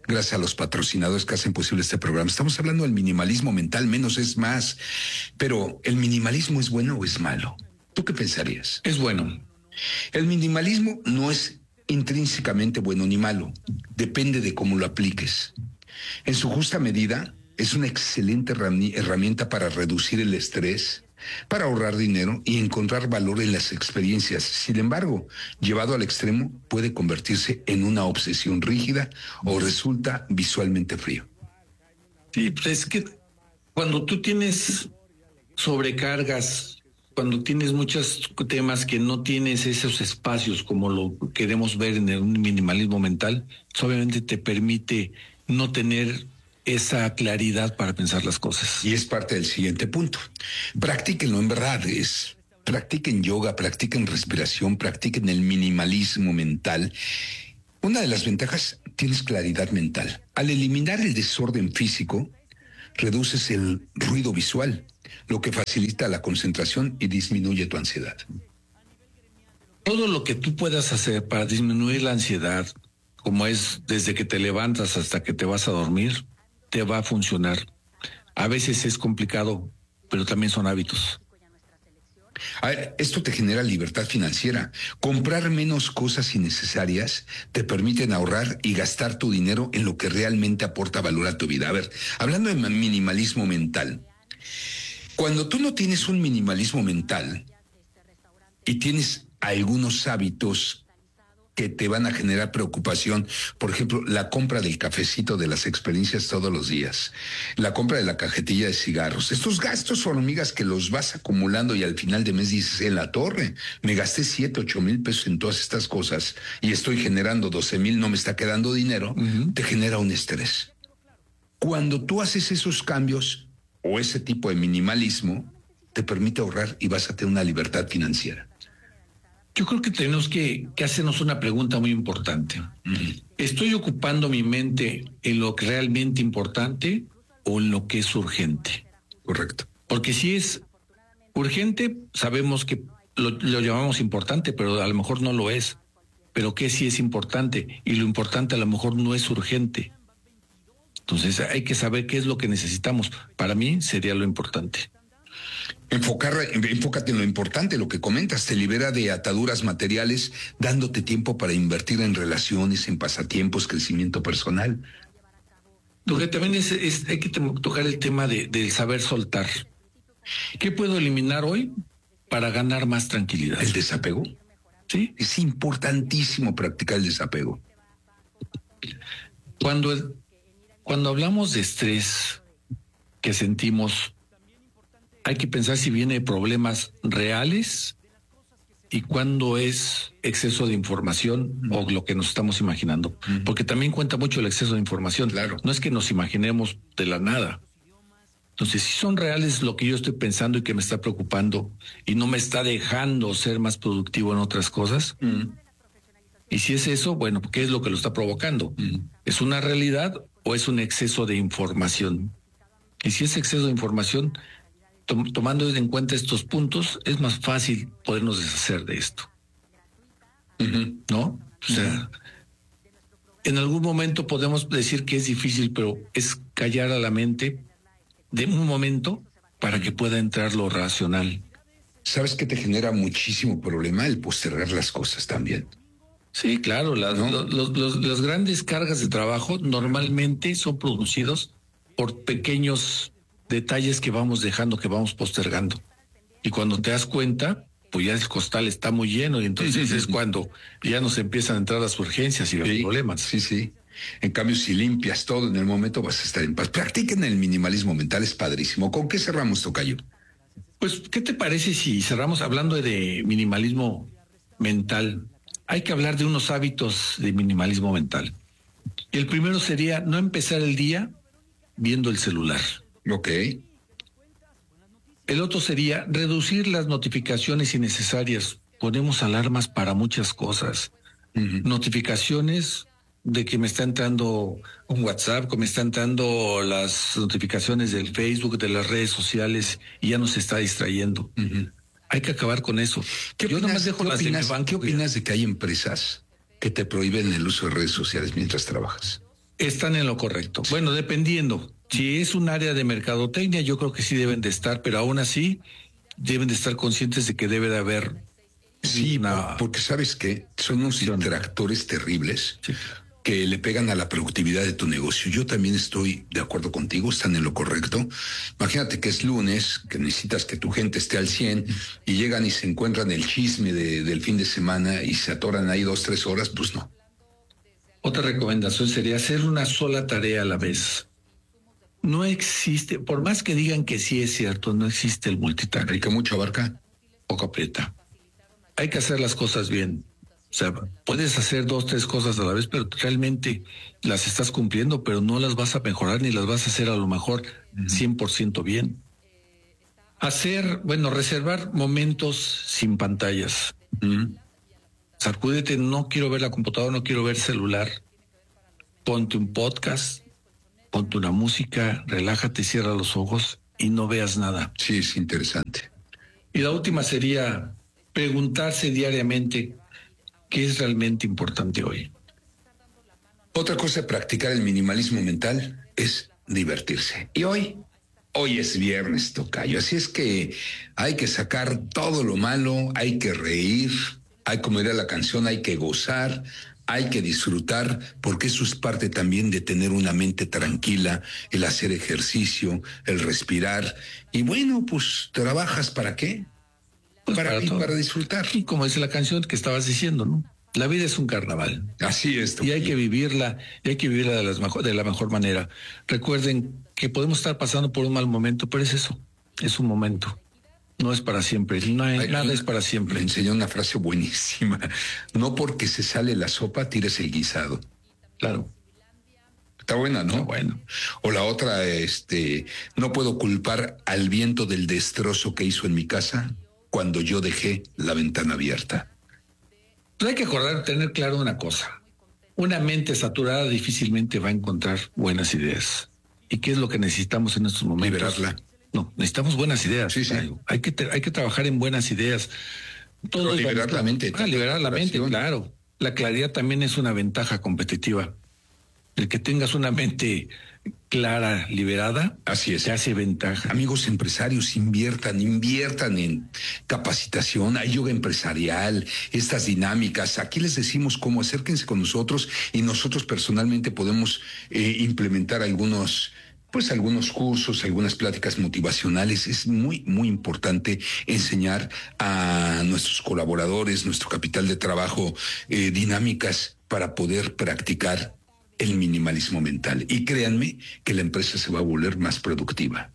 gracias a los patrocinadores que hacen posible este programa. Estamos hablando del minimalismo mental, menos es más. Pero, ¿el minimalismo es bueno o es malo? ¿Tú qué pensarías? Es bueno. El minimalismo no es intrínsecamente bueno ni malo. Depende de cómo lo apliques. En su justa medida, es una excelente herramienta para reducir el estrés, para ahorrar dinero y encontrar valor en las experiencias. Sin embargo, llevado al extremo, puede convertirse en una obsesión rígida o resulta visualmente frío. Sí, pues es que cuando tú tienes sobrecargas, cuando tienes muchos temas que no tienes esos espacios como lo queremos ver en un minimalismo mental, pues obviamente te permite no tener esa claridad para pensar las cosas. Y es parte del siguiente punto. Practíquenlo, en verdad. Practiquen yoga, practiquen respiración, practiquen el minimalismo mental. Una de las ventajas, tienes claridad mental. Al eliminar el desorden físico, reduces el ruido visual, lo que facilita la concentración y disminuye tu ansiedad. Todo lo que tú puedas hacer para disminuir la ansiedad, como es desde que te levantas hasta que te vas a dormir, te va a funcionar. A veces es complicado, pero también son hábitos. A ver, esto te genera libertad financiera. Comprar menos cosas innecesarias te permiten ahorrar y gastar tu dinero en lo que realmente aporta valor a tu vida. A ver, hablando de minimalismo mental, cuando tú no tienes un minimalismo mental y tienes algunos hábitos que te van a generar preocupación, por ejemplo, la compra del cafecito de las experiencias todos los días, la compra de la cajetilla de cigarros, estos gastos hormigas que los vas acumulando y al final de mes dices, en la torre, me gasté 7-8 mil pesos en todas estas cosas y estoy generando 12,000, no me está quedando dinero, te genera un estrés. Cuando tú haces esos cambios o ese tipo de minimalismo, te permite ahorrar y vas a tener una libertad financiera. Yo creo que tenemos que hacernos una pregunta muy importante. ¿Estoy ocupando mi mente en lo que realmente importante o en lo que es urgente? Correcto. Porque si es urgente, sabemos que lo llamamos importante, pero a lo mejor no lo es. Pero ¿qué sí es importante? Y lo importante a lo mejor no es urgente. Entonces hay que saber qué es lo que necesitamos. Para mí sería lo importante. Enfócate en lo importante, lo que comentas, te libera de ataduras materiales, dándote tiempo para invertir en relaciones, en pasatiempos, crecimiento personal. Lo que también hay que tocar el tema de saber soltar. ¿Qué puedo eliminar hoy para ganar más tranquilidad? ¿El desapego? Sí. Es importantísimo practicar el desapego. Cuando hablamos de estrés que sentimos, hay que pensar si viene de problemas reales y cuándo es exceso de información o lo que nos estamos imaginando. Porque también cuenta mucho el exceso de información. Claro. No es que nos imaginemos de la nada. Entonces, si son reales lo que yo estoy pensando y que me está preocupando y no me está dejando ser más productivo en otras cosas, y si es eso, bueno, ¿qué es lo que lo está provocando? ¿Es una realidad o es un exceso de información? Y si es exceso de información, tomando en cuenta estos puntos, es más fácil podernos deshacer de esto. ¿No? O sea, en algún momento podemos decir que es difícil, pero es callar a la mente de un momento para que pueda entrar lo racional. ¿Sabes qué te genera muchísimo problema? El postergar las cosas también. Sí, claro, las grandes cargas de trabajo normalmente son producidos por pequeños detalles que vamos dejando, que vamos postergando. Y cuando te das cuenta, pues ya el costal está muy lleno y entonces es cuando ya nos empiezan a entrar las urgencias y los problemas. Sí. En cambio, si limpias todo en el momento, vas a estar en paz. Practiquen el minimalismo mental, es padrísimo. ¿Con qué cerramos, tocayo? Pues, ¿qué te parece si cerramos hablando de minimalismo mental? Hay que hablar de unos hábitos de minimalismo mental. Y el primero sería no empezar el día viendo el celular. Ok. El otro sería reducir las notificaciones innecesarias. Ponemos alarmas para muchas cosas. Notificaciones de que me está entrando un WhatsApp, que me están entrando las notificaciones del Facebook, de las redes sociales, y ya nos está distrayendo. Hay que acabar con eso. Yo nomás dejo las de ¿Qué opinas de que hay empresas que te prohíben el uso de redes sociales mientras trabajas? Están en lo correcto. Bueno, dependiendo. Si es un área de mercadotecnia, yo creo que sí deben de estar, pero aún así deben de estar conscientes de que debe de haber... Sí, porque ¿sabes qué? Son unos distractores terribles. Sí. Que le pegan a la productividad de tu negocio. Yo también estoy de acuerdo contigo, están en lo correcto. Imagínate que es lunes, que necesitas que tu gente esté al 100 y llegan y se encuentran el chisme del fin de semana y se atoran ahí 2-3 horas, pues no. Otra recomendación sería hacer una sola tarea a la vez. No existe, por más que digan que sí es cierto, no existe el multitasking. ¿Y que mucho abarca? Poco aprieta. Hay que hacer las cosas bien. O sea, puedes hacer 2-3 cosas a la vez, pero realmente las estás cumpliendo, pero no las vas a mejorar ni las vas a hacer a lo mejor 100% bien. Reservar momentos sin pantallas. Sacúdete, no quiero ver la computadora, no quiero ver celular. Ponte un podcast, ponte una música, relájate, cierra los ojos y no veas nada. Sí, es interesante. Y la última sería preguntarse diariamente qué es realmente importante hoy. Otra cosa de practicar el minimalismo mental es divertirse. Y hoy es viernes, tocayo. Así es que hay que sacar todo lo malo, hay que reír, hay, como diría la canción, hay que gozar, hay que disfrutar, porque eso es parte también de tener una mente tranquila, el hacer ejercicio, el respirar. Y bueno, pues trabajas ¿para qué? Pues para disfrutar. Y como dice la canción que estabas diciendo, ¿no? La vida es un carnaval. Así es. Y hay que vivirla, de la mejor manera. Recuerden que podemos estar pasando por un mal momento, pero es eso, es un momento. No es para siempre, nada es para siempre. Me enseñó una frase buenísima. No porque se sale la sopa, tires el guisado. Claro. Está buena, ¿no? Está bueno. O la otra, no puedo culpar al viento del destrozo que hizo en mi casa cuando yo dejé la ventana abierta. Pues hay que tener claro una cosa. Una mente saturada difícilmente va a encontrar buenas ideas. ¿Y qué es lo que necesitamos en estos momentos? Liberarla. No, necesitamos buenas ideas. Sí. Hay que trabajar en buenas ideas. Liberar la mente. Liberar la mente, claro. La claridad también es una ventaja competitiva. El que tengas una mente clara, liberada, así es, te hace ventaja. Amigos empresarios, inviertan en capacitación, hay yoga empresarial, estas dinámicas. Aquí les decimos cómo, acérquense con nosotros y nosotros personalmente podemos implementar algunos cursos, algunas pláticas motivacionales. Es muy, muy importante enseñar a nuestros colaboradores, nuestro capital de trabajo, dinámicas para poder practicar el minimalismo mental. Y créanme que la empresa se va a volver más productiva.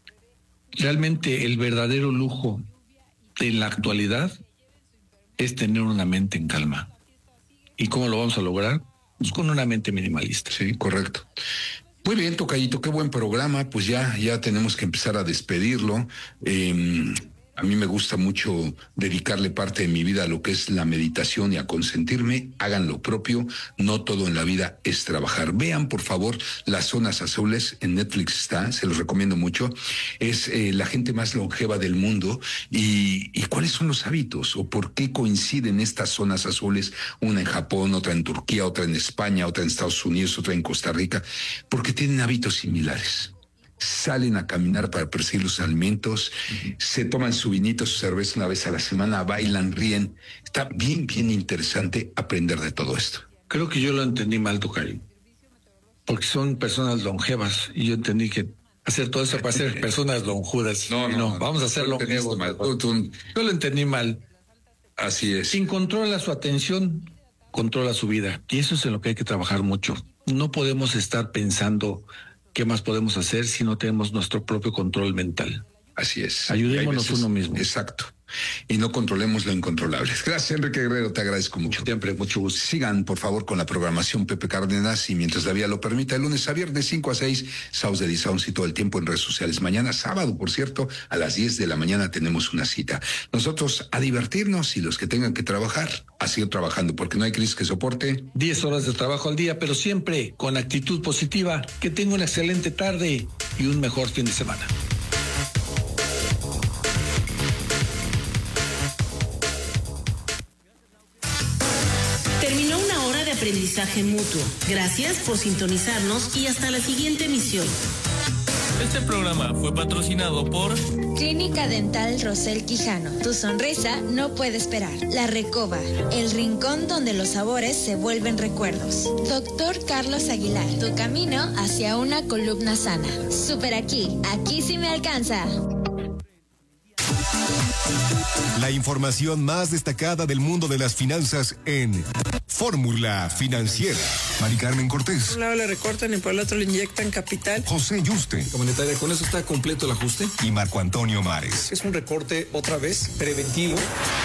Realmente el verdadero lujo en la actualidad es tener una mente en calma. ¿Y cómo lo vamos a lograr? Pues con una mente minimalista. Sí, correcto. Muy bien, tocayito, qué buen programa. Pues ya tenemos que empezar a despedirlo. A mí me gusta mucho dedicarle parte de mi vida a lo que es la meditación y a consentirme. Hagan lo propio. No todo en la vida es trabajar. Vean, por favor, Las Zonas Azules. En Netflix está, se los recomiendo mucho. Es la gente más longeva del mundo. ¿Y cuáles son los hábitos? ¿O por qué coinciden estas zonas azules? Una en Japón, otra en Turquía, otra en España, otra en Estados Unidos, otra en Costa Rica. Porque tienen hábitos similares. Salen a caminar para perseguir los alimentos, se toman su vinito, su cerveza una vez a la semana, bailan, ríen. Está bien, bien interesante aprender de todo esto. Creo que yo lo entendí mal, tocayo, porque son personas longevas y yo entendí que hacer todo eso para ser personas lonjudas. No, vamos a ser longevos. Yo lo entendí mal. Así es. Quien controla su atención, controla su vida. Y eso es en lo que hay que trabajar mucho. No podemos estar pensando qué más podemos hacer si no tenemos nuestro propio control mental. Así es. Ayudémonos uno mismo. Exacto. Y no controlemos lo incontrolable. Gracias, Enrique Guerrero, te agradezco mucho. Siempre, mucho gusto. Sigan, por favor, con la programación Pepe Cárdenas y mientras la vida lo permita, de lunes a viernes, 5 a 6, South de Sounds y todo el tiempo en redes sociales. Mañana, sábado, por cierto, a las 10 de la mañana tenemos una cita. Nosotros a divertirnos y los que tengan que trabajar, a seguir trabajando, porque no hay crisis que soporte 10 horas de trabajo al día, pero siempre con actitud positiva. Que tenga una excelente tarde y un mejor fin de semana. Terminó una hora de aprendizaje aprendizaje mutuo. Gracias por sintonizarnos y hasta la siguiente emisión. Este programa fue patrocinado por Clínica Dental Rosel Quijano. Tu sonrisa no puede esperar. La Recoba, el rincón donde los sabores se vuelven recuerdos. Doctor Carlos Aguilar, tu camino hacia una columna sana. Super aquí sí me alcanza. La información más destacada del mundo de las finanzas en Fórmula Financiera. Mari Carmen Cortés. Por un lado le recortan y por el otro le inyectan capital. José Yuste. Comunitaria, ¿con eso está completo el ajuste? Y Marco Antonio Mares. Es un recorte otra vez preventivo.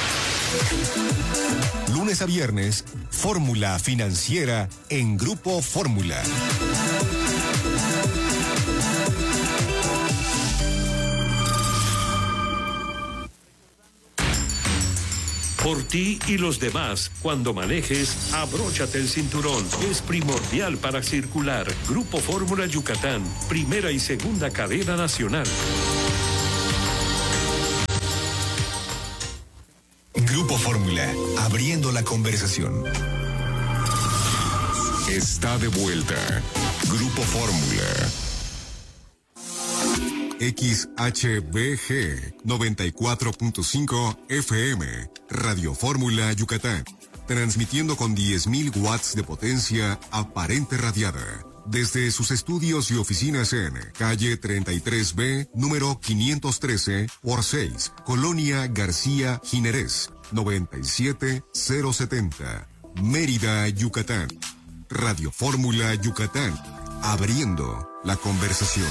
Lunes a viernes, Fórmula Financiera en Grupo Fórmula. Por ti y los demás, cuando manejes, abróchate el cinturón. Es primordial para circular. Grupo Fórmula Yucatán, primera y segunda cadena nacional. Grupo Fórmula, abriendo la conversación. Está de vuelta. Grupo Fórmula. XHBG 94.5 FM, Radio Fórmula Yucatán, transmitiendo con 10.000 watts de potencia aparente radiada, desde sus estudios y oficinas en calle 33B, número 513 por 6, Colonia García Jiménez, 97070, Mérida, Yucatán. Radio Fórmula Yucatán, abriendo la conversación.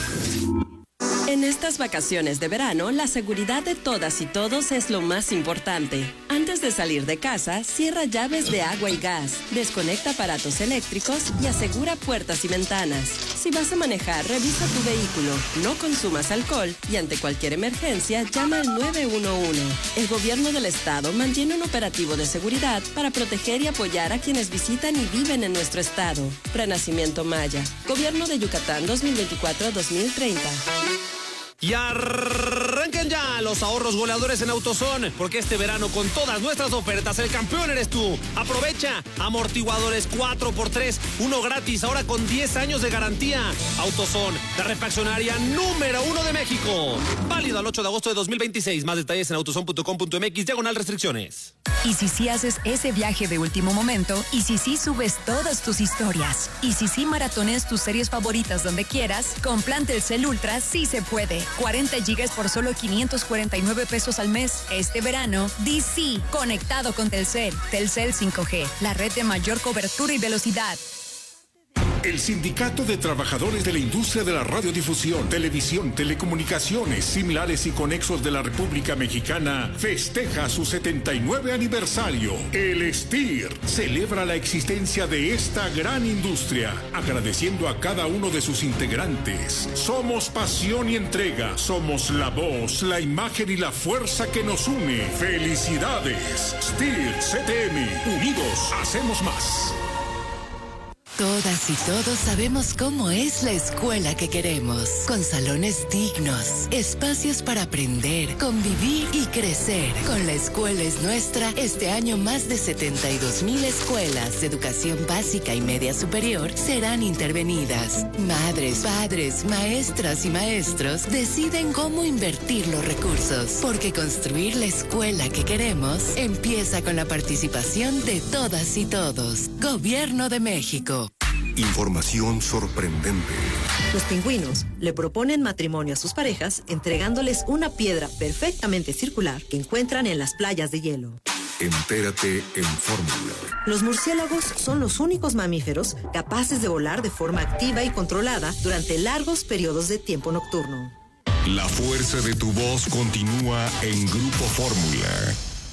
En estas vacaciones de verano, la seguridad de todas y todos es lo más importante. Antes de salir de casa, cierra llaves de agua y gas, desconecta aparatos eléctricos y asegura puertas y ventanas. Si vas a manejar, revisa tu vehículo, no consumas alcohol y ante cualquier emergencia, llama al 911. El gobierno del estado mantiene un operativo de seguridad para proteger y apoyar a quienes visitan y viven en nuestro estado. Renacimiento Maya, Gobierno de Yucatán 2024-2030. Y arranquen ya los ahorros goleadores en AutoZone, porque este verano con todas nuestras ofertas el campeón eres tú. Aprovecha amortiguadores 4x3, uno gratis, ahora con 10 años de garantía. AutoZone, la refaccionaria número 1 de México. Válido al 8 de agosto de 2026. Más detalles en autozone.com.mx/restricciones. Y si haces ese viaje de último momento, y si subes todas tus historias, y si maratoneas tus series favoritas donde quieras, con plan Telcel Ultra sí se puede. 40 gigas por solo 549 pesos al mes. Este verano, di sí, conectado con Telcel. Telcel 5G, la red de mayor cobertura y velocidad. El Sindicato de Trabajadores de la Industria de la Radiodifusión, Televisión, Telecomunicaciones, Similares y Conexos de la República Mexicana festeja su 79 aniversario. El STIR celebra la existencia de esta gran industria, agradeciendo a cada uno de sus integrantes. Somos pasión y entrega, somos la voz, la imagen y la fuerza que nos une. ¡Felicidades! STIR CTM, unidos hacemos más. Todas y todos sabemos cómo es la escuela que queremos, con salones dignos, espacios para aprender, convivir y crecer. Con La Escuela es Nuestra, este año más de 72,000 escuelas de educación básica y media superior serán intervenidas. Madres, padres, maestras y maestros deciden cómo invertir los recursos, porque construir la escuela que queremos empieza con la participación de todas y todos. Gobierno de México. Información sorprendente. Los pingüinos le proponen matrimonio a sus parejas entregándoles una piedra perfectamente circular que encuentran en las playas de hielo. Entérate en Fórmula. Los murciélagos son los únicos mamíferos capaces de volar de forma activa y controlada durante largos periodos de tiempo nocturno. La fuerza de tu voz continúa en Grupo Fórmula.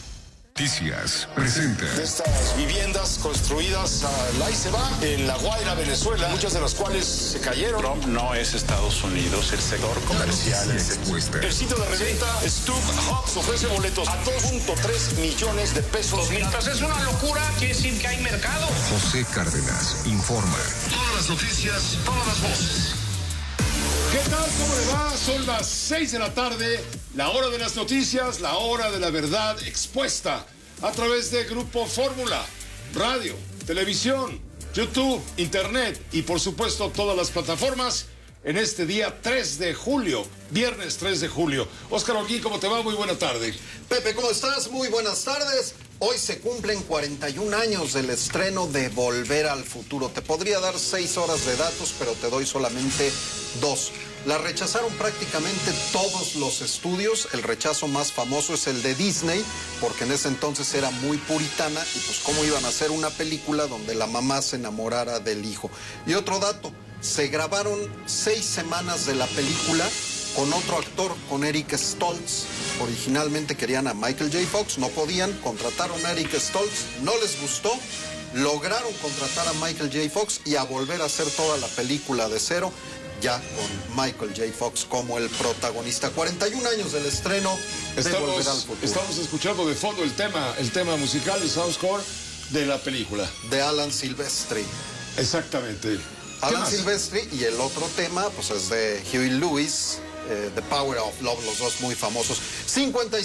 Noticias presenta. De estas viviendas construidas al ahí se va en La Guaira, Venezuela, muchas de las cuales se cayeron. Trump no es Estados Unidos, el sector comercial es expuesta. El sitio de reventa StubHub ofrece boletos a 2.3 millones de pesos. Mientras es una locura, quiere decir que hay mercado. José Cárdenas informa. Todas las noticias, todas las voces. ¿Qué tal? ¿Cómo le va? Son las 6 de la tarde, la hora de las noticias, la hora de la verdad expuesta a través de Grupo Fórmula, radio, televisión, YouTube, Internet y por supuesto todas las plataformas en este día 3 de julio, viernes 3 de julio. Óscar Holguín, ¿cómo te va? Muy buena tarde. Pepe, ¿cómo estás? Muy buenas tardes. Hoy se cumplen 41 años del estreno de Volver al Futuro. Te podría dar 6 horas de datos, pero te doy solamente 2. La rechazaron prácticamente todos los estudios. El rechazo más famoso es el de Disney, porque en ese entonces era muy puritana y pues cómo iban a hacer una película donde la mamá se enamorara del hijo. Y otro dato, se grabaron 6 semanas de la película con otro actor, con Eric Stoltz. Originalmente querían a Michael J. Fox, no podían, contrataron a Eric Stoltz, no les gustó, lograron contratar a Michael J. Fox y a volver a hacer toda la película de cero, ya con Michael J. Fox como el protagonista. 41 años del estreno de Volver al Futuro. Estamos escuchando de fondo el tema musical, el soundscore de la película. De Alan Silvestri. Exactamente. Alan Silvestri, y el otro tema pues es de Huey Lewis, The Power of Love, los dos muy famosos. 55